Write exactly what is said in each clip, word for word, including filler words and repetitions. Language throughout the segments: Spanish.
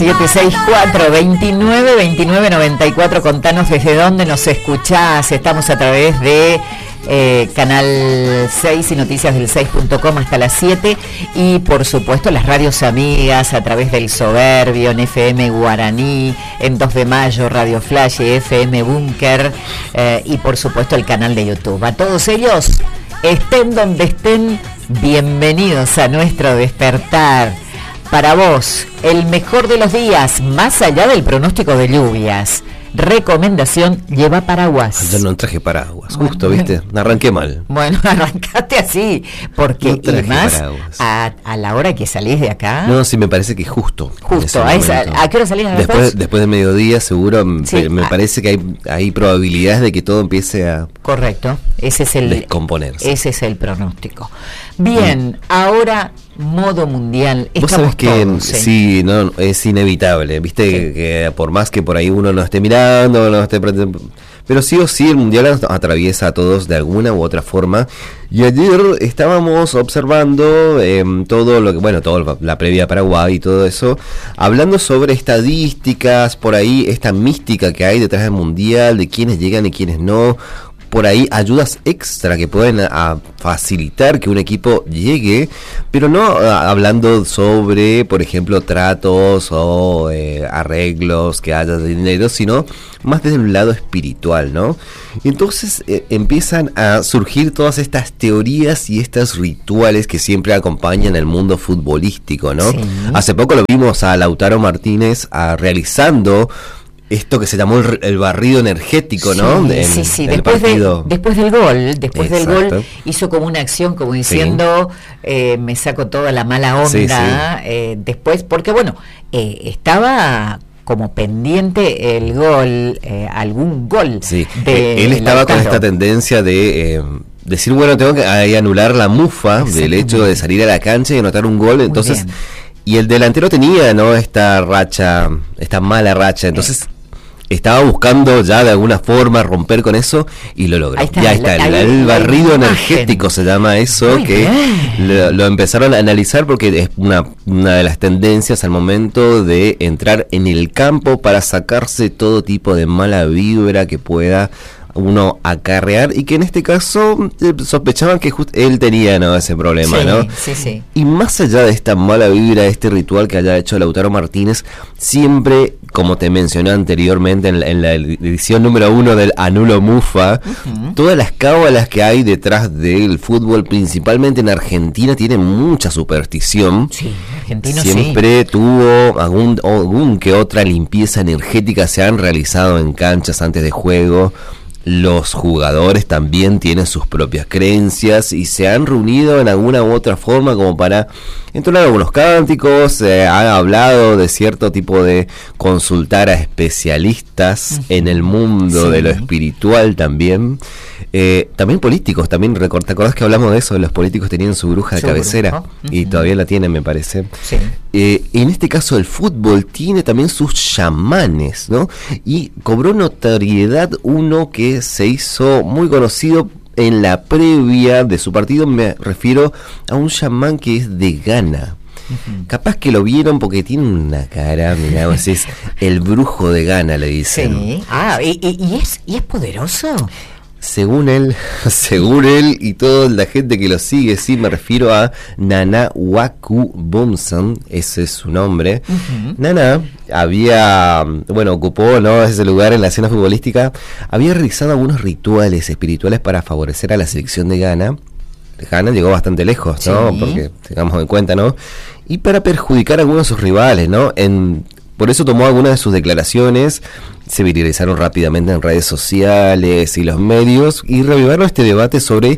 siete seis cuatro, veintinueve, veintinueve, noventa y cuatro. Contanos desde dónde nos escuchás. Estamos a través de eh, Canal seis y Noticias del seis punto com hasta las siete. Y por supuesto las radios amigas a través del Soberbio, en F M Guaraní, en dos de mayo, Radio Flash, F M Búnker, eh, y por supuesto el canal de YouTube. A todos ellos, estén donde estén, bienvenidos a nuestro despertar. Para vos, el mejor de los días, más allá del pronóstico de lluvias. Recomendación, lleva paraguas. Yo no traje paraguas, bueno, justo, ¿viste? Arranqué mal. Bueno, arrancaste así, porque no y más a, a la hora que salís de acá. No, sí, me parece que justo. Justo, a, esa, ¿a qué hora salís después? Después, después de mediodía, seguro, sí, me, me ah, parece que hay, hay probabilidades de que todo empiece a... Correcto, ese es el... descomponerse. Ese es el pronóstico. Bien, mm. ahora... modo mundial. Vos sabés que todos, ¿sí? sí, no, es inevitable, viste, sí. que, que por más que por ahí uno no esté mirando, no esté, pero sí o sí el mundial atraviesa a todos de alguna u otra forma. Y ayer estábamos observando eh, todo lo que, bueno, toda la previa a Paraguay y todo eso, hablando sobre estadísticas, por ahí esta mística que hay detrás del mundial, de quiénes llegan y quiénes no. Por ahí ayudas extra que pueden a facilitar que un equipo llegue, pero no a, hablando sobre, por ejemplo, tratos o eh, arreglos que haya de dinero, sino más desde un lado espiritual, ¿no? Entonces eh, empiezan a surgir todas estas teorías y estos rituales que siempre acompañan el mundo futbolístico, ¿no? Sí. Hace poco lo vimos a Lautaro Martínez a, realizando esto que se llamó el, el barrido energético, ¿no? Sí, en, sí, sí. En Después, de, después del gol, después Exacto. del gol, hizo como una acción, como diciendo, sí. eh, me saco toda la mala onda. Sí, sí. Eh, después, porque bueno, eh, estaba como pendiente el gol, eh, algún gol. Sí. De Él estaba Lautaro. Con esta tendencia de... Eh, decir, bueno, tengo que ahí anular la mufa del hecho de salir a la cancha y anotar un gol, entonces... Y el delantero tenía, ¿no? Esta racha, esta mala racha, entonces... estaba buscando ya de alguna forma romper con eso y lo logró. Está, ya está, la, el, el barrido energético se llama eso. Muy que lo, lo empezaron a analizar porque es una, una de las tendencias al momento de entrar en el campo para sacarse todo tipo de mala vibra que pueda uno acarrear, y que en este caso eh, sospechaban que just él tenía, ¿no?, ese problema, sí, ¿no? Sí, sí. Y más allá de esta mala vibra, este ritual que haya hecho Lautaro Martínez, siempre, como te mencioné anteriormente en la, en la edición número uno del Anulo Mufa, uh-huh. todas las cábalas que hay detrás del fútbol, principalmente en Argentina, tienen mucha superstición. Sí, argentino siempre sí. tuvo algún, algún que otra limpieza energética, se han realizado en canchas antes de juego. Los jugadores también tienen sus propias creencias y se han reunido en alguna u otra forma como para entonar algunos cánticos, se eh, han hablado de cierto tipo de consultar a especialistas uh-huh. en el mundo sí. de lo espiritual también. Eh, también políticos, también ¿te acordás que hablamos de eso? Los políticos tenían su bruja de su cabecera brujo. Uh-huh. y todavía la tienen, me parece. Sí. Eh, en este caso el fútbol tiene también sus chamanes, ¿no? Y cobró notoriedad uno que se hizo muy conocido en la previa de su partido, me refiero a un chamán que es de Ghana. Uh-huh. Capaz que lo vieron porque tiene una cara, mirá, vos es el brujo de Ghana, le dicen. Sí. Ah, ¿y, y, y, es, ¿y es poderoso? Según él, según él y toda la gente que lo sigue, sí, me refiero a Nana Waku Bumsan, ese es su nombre. Uh-huh. Nana había, bueno, ocupó, ¿no?, ese lugar en la escena futbolística, había realizado algunos rituales espirituales para favorecer a la selección de Ghana. Ghana llegó bastante lejos, ¿no? Sí. Porque tengamos en cuenta, ¿no? Y para perjudicar a algunos de sus rivales, ¿no? En... Por eso tomó algunas de sus declaraciones, se viralizaron rápidamente en redes sociales y los medios, y reavivaron este debate sobre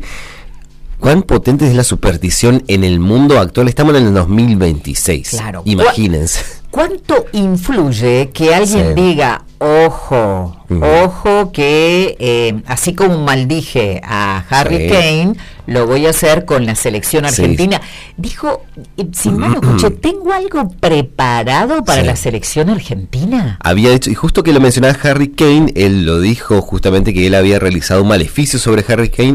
cuán potente es la superstición en el mundo actual. Estamos en el dos mil veintiséis, claro. Imagínense. ¿Cuánto influye que alguien sí. diga, ojo, uh-huh. ojo, que eh, así como maldije a Harry sí. Kane, lo voy a hacer con la selección argentina? Sí. Dijo, eh, si mal no escuché, ¿tengo algo preparado para sí. la selección argentina? Había dicho, y justo que lo mencionaba Harry Kane, él lo dijo justamente que él había realizado un maleficio sobre Harry Kane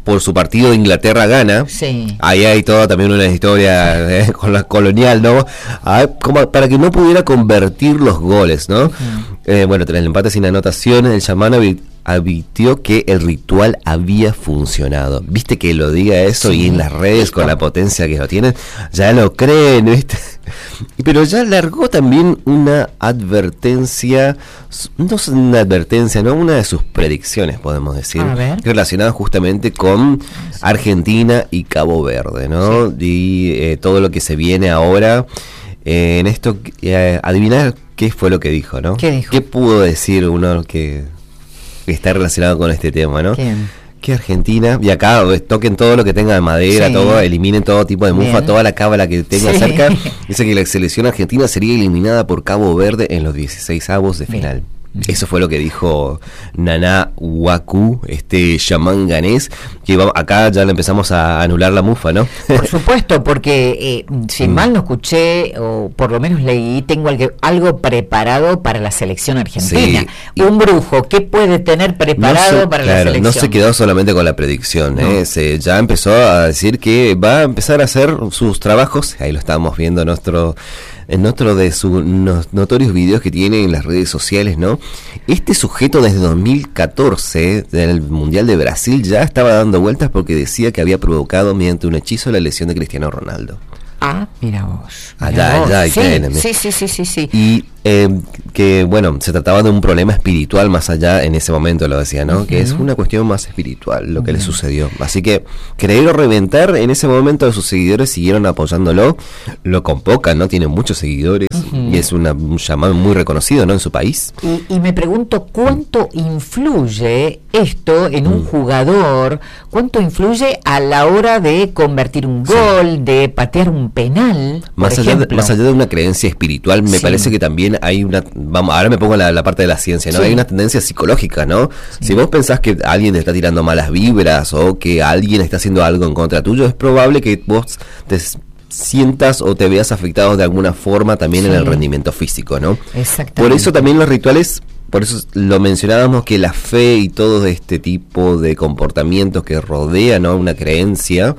por su partido Inglaterra gana. Sí. Ahí hay toda también una historia eh, con la colonial, ¿no? Ah, como para que no pudiera convertir los goles, ¿no? Uh-huh. Eh, bueno, tras el empate sin anotaciones, el chamán advirtió que el ritual había funcionado. Viste que lo diga eso, sí, y en las redes esto, con la potencia que lo tienen, ya lo creen, ¿viste? Pero ya largó también una advertencia, no es una advertencia, no, una de sus predicciones, podemos decir, relacionada justamente con Argentina y Cabo Verde, ¿no? Sí. Y eh, todo lo que se viene ahora eh, en esto, eh, adivinar qué fue lo que dijo, ¿no? ¿Qué dijo? ¿Qué pudo decir uno que, que está relacionado con este tema, ¿no? ¿Quién? Que Argentina, y acá toquen todo lo que tenga de madera, sí, todo, eliminen todo tipo de mufa, bien, toda la cábala que tenga sí. cerca. Dice que la selección argentina sería eliminada por Cabo Verde en los dieciseisavos de final. Bien. Eso fue lo que dijo Nana Waku, este chamán ganés, que va, acá ya le empezamos a anular la mufa, ¿no? Por supuesto, porque eh, si mal no escuché, o por lo menos leí, tengo algo, algo preparado para la selección argentina. Sí, un brujo, ¿qué puede tener preparado no se, para claro, la selección? No se quedó solamente con la predicción, no. ¿eh? Se, ya empezó a decir que va a empezar a hacer sus trabajos, ahí lo estábamos viendo en nuestro... en otro de sus no, notorios videos que tiene en las redes sociales, ¿no? Este sujeto desde dos mil catorce, del Mundial de Brasil, ya estaba dando vueltas porque decía que había provocado mediante un hechizo la lesión de Cristiano Ronaldo. Ah, mira vos. Mira allá, vos. allá, Sí, tienen, sí, sí, sí, sí, sí. Y eh, que, bueno, se trataba de un problema espiritual más allá, en ese momento lo decía, ¿no? Uh-huh. Que es una cuestión más espiritual lo que uh-huh. le sucedió. Así que, creer o reventar, en ese momento sus seguidores siguieron apoyándolo, lo convocan, ¿no? Tiene muchos seguidores uh-huh. y es una, un chamán muy reconocido, ¿no? En su país. Y, y me pregunto, ¿cuánto influye esto en un uh-huh. jugador? ¿Cuánto influye a la hora de convertir un gol, sí. de patear un penal, más por allá de, más allá de una creencia espiritual, me sí. parece que también hay una, vamos, ahora me pongo la, la parte de la ciencia, ¿no? Sí. Hay una tendencia psicológica, ¿no? Sí. Si vos pensás que alguien te está tirando malas vibras o que alguien está haciendo algo en contra tuyo, es probable que vos te sientas o te veas afectado de alguna forma también sí. en el rendimiento físico, ¿no? Exactamente. Por eso también los rituales, por eso lo mencionábamos, que la fe y todo este tipo de comportamientos que rodean, ¿no?, una creencia,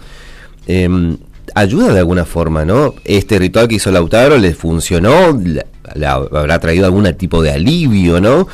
eh, ayuda de alguna forma, ¿no? Este ritual que hizo Lautaro le funcionó, le, le habrá traído algún tipo de alivio, ¿no?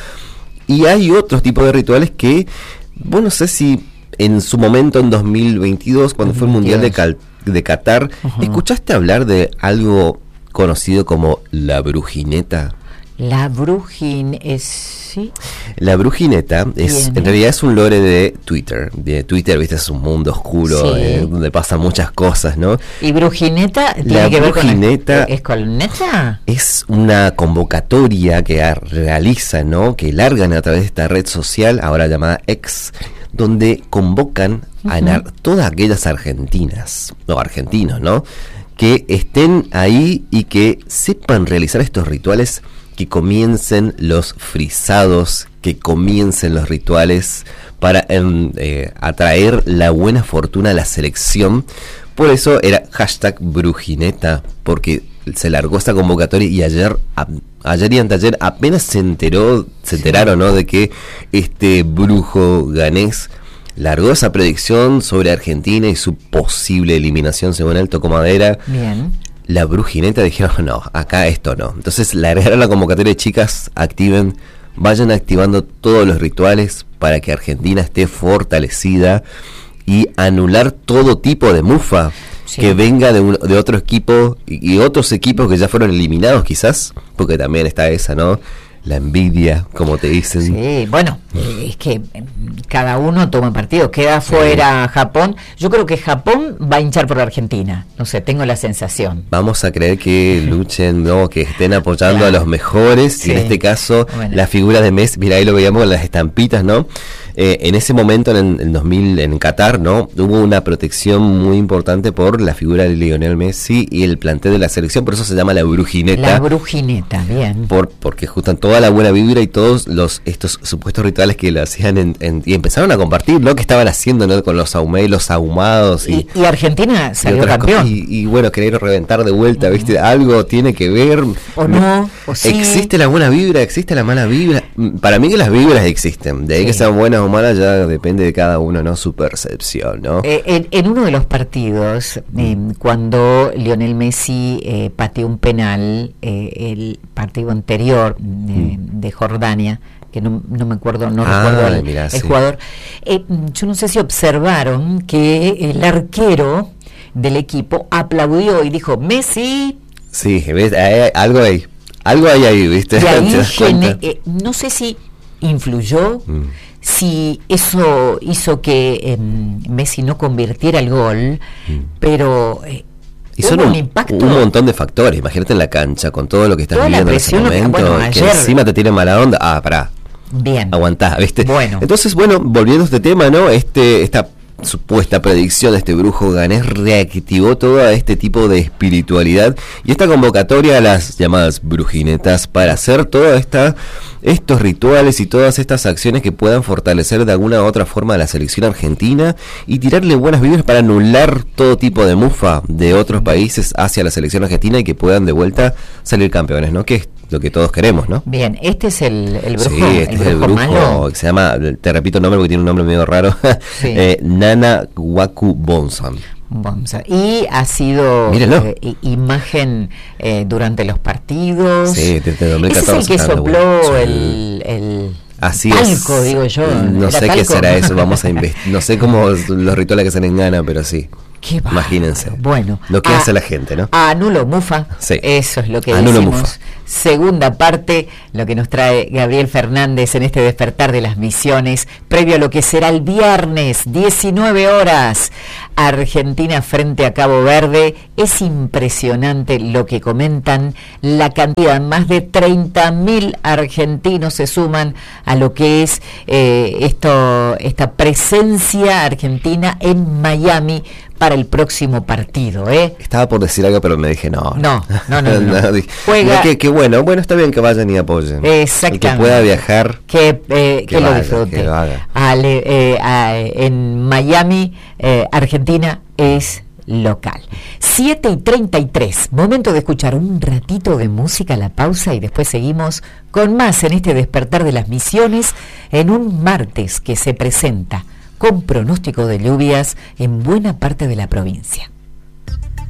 Y hay otros tipos de rituales que, bueno, no sé si en su momento, en dos mil veintidós, cuando fue el Mundial de, Cal, de Qatar, uh-huh. ¿escuchaste hablar de algo conocido como la brujineta? La brujin es... ¿sí? La brujineta es, en realidad es un lore de Twitter. De Twitter, viste, es un mundo oscuro, sí. eh, donde pasan muchas cosas, ¿no? ¿Y brujineta tiene la que brujineta ver con... ¿Es con neta? Es una convocatoria que realizan, ¿no?, que largan a través de esta red social, ahora llamada X, donde convocan uh-huh. a nar- todas aquellas argentinas, o argentinos, ¿no?, que estén ahí y que sepan realizar estos rituales, que comiencen los frisados, que comiencen los rituales para eh, atraer la buena fortuna a la selección. Por eso era hashtag brujineta, porque se largó esta convocatoria y ayer, a, ayer y anteayer apenas se enteró, se enteraron, ¿no?, de que este brujo ganés largó esa predicción sobre Argentina y su posible eliminación, según él, tocó madera. Bien. La brujineta dijeron, no, acá esto no. Entonces largaron la convocatoria de chicas, activen, vayan activando todos los rituales para que Argentina esté fortalecida y anular todo tipo de mufa sí. que venga de, un, de otro equipo y, y otros equipos que ya fueron eliminados quizás, porque también está esa, ¿no?, la envidia, como te dicen. Sí, bueno, eh, es que cada uno toma partido. Queda fuera sí. Japón. Yo creo que Japón va a hinchar por Argentina. No sé, tengo la sensación. Vamos a creer que luchen, ¿no?, que estén apoyando claro. a los mejores. Sí. Y en este caso, bueno. la figura de Messi, mira, ahí lo veíamos en las estampitas, ¿no? Eh, en ese momento, en el dos mil, en Qatar, ¿no?, hubo una protección muy importante por la figura de Lionel Messi y el plantel de la selección. Por eso se llama la brujineta. La brujineta, bien. Por, porque justan toda la buena vibra y todos los estos supuestos rituales que lo hacían en, en, y empezaron a compartir lo que estaban haciendo, ¿no?, con los ahumados, los ahumados y, y, y Argentina salió campeón y, y bueno, querer reventar de vuelta, uh-huh. viste, algo tiene que ver o no, o sí. Existe la buena vibra, existe la mala vibra. Para mí que las vibras existen, de ahí sí. que sean buenas o mala ya depende de cada uno, ¿no? Su percepción, ¿no? Eh, en, en uno de los partidos, eh, cuando Lionel Messi eh, pateó un penal, eh, el partido anterior eh, mm. de Jordania, que no, no me acuerdo, no ah, recuerdo el, mirá, el sí. jugador, eh, yo no sé si observaron que el arquero del equipo aplaudió y dijo, Messi... Sí, ¿ves? Hay, algo ahí, algo hay ahí, ¿viste? Y ahí gene, eh, no sé si influyó, mm. si eso hizo que eh, Messi no convirtiera el gol, mm. pero... Eh, y son un, un, impacto. un montón de factores, imagínate en la cancha, con todo lo que estás Toda viviendo en ese momento, que, bueno, que ayer, encima te tiene mala onda, ah, pará, bien, aguantá, ¿viste? Bueno. Entonces, bueno, volviendo a este tema, ¿no? Este, esta supuesta predicción de este brujo ganés reactivó todo este tipo de espiritualidad y esta convocatoria a las llamadas brujinetas para hacer toda esta estos rituales y todas estas acciones que puedan fortalecer de alguna u otra forma a la selección argentina y tirarle buenas vibras para anular todo tipo de mufa de otros países hacia la selección argentina y que puedan de vuelta salir campeones, ¿no? Que es lo que todos queremos, ¿no? Bien, este es el, el brujo. Sí, este el es el brujo malo. Que se llama, te repito el nombre porque tiene un nombre medio raro, sí. eh, Nana Waku Bonsan. Y ha sido eh, imagen eh, durante los partidos. Sí, desde dos mil catorce. Ese es el que sopló bueno. el, el Así talco, es. digo yo. No sé talco? qué será eso, vamos a investigar. No sé cómo los rituales que se en Ghana, pero sí. Qué Imagínense. Bueno, lo que a, hace la gente, ¿no? Anulo mufa. Sí. Eso es lo que Anulo decimos. Mufa. Segunda parte, lo que nos trae Gabriel Fernández en este despertar de las misiones, previo a lo que será el viernes, diecinueve horas, Argentina frente a Cabo Verde. Es impresionante lo que comentan, la cantidad, más de treinta mil argentinos se suman a lo que es eh, esto, esta presencia argentina en Miami para el próximo partido, ¿eh? Estaba por decir algo, pero me dije no. No, no, no. no, no. no Juega. No, que, que bueno, bueno, está bien que vayan y apoyen. Exactamente. El que pueda viajar. Que, eh, que, que lo vaya, disfrute. Que lo haga. Ale, eh, a, en Miami, eh, Argentina es local. siete y treinta y tres, momento de escuchar un ratito de música, la pausa, y después seguimos con más en este despertar de las misiones en un martes que se presenta con pronóstico de lluvias en buena parte de la provincia.